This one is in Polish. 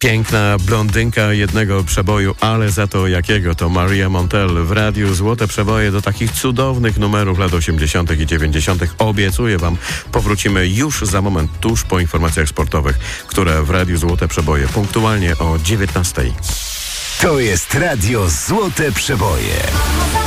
Piękna blondynka jednego przeboju, ale za to jakiego? To Maria Montell w radiu. Złote przeboje do takich cudownych numerów lat 80. i 90. Obiecuję wam, powrócimy już za moment, tuż po informacjach sportowych, które w radiu Złote Przeboje punktualnie o 19. To jest radio Złote Przeboje.